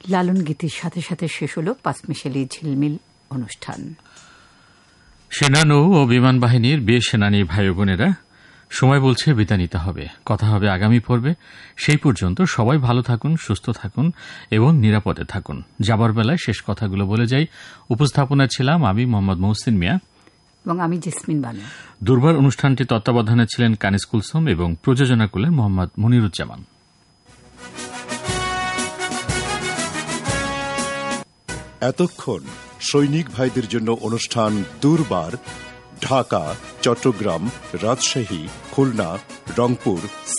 লালন গীতির সাথে সাথে শেষ হল পাঁচমিশালি ঝিলমিল অনুষ্ঠান। সেনানৌ ও বিমান বাহিনীর বীর সেনানী ভাই বোনেরা, সময় বলছে বিদায় নিতে হবে। কথা হবে আগামী পর্বে। সেই পর্যন্ত সবাই ভালো থাকুন, সুস্থ থাকুন এবং নিরাপদে থাকুন। যাবার বেলায় শেষ কথাগুলো বলে যাই। উপস্থাপনা ছিলাম আমি মোহাম্মদ মহসিন মিয়া এবং আমি জেসমিন বানু। দুর্বার অনুষ্ঠানটি তত্ত্বাবধানে ছিলেন কানিজ কুলসুম এবং প্রযোজনা করলেন মোহাম্মদ মনিরুজ্জামান। এতক্ষণ সৈনিক ভাইদের জন্য অনুষ্ঠান দুর্বার ঢাকা, চট্টগ্রাম, রাজশাহী, খুলনা, রংপুর,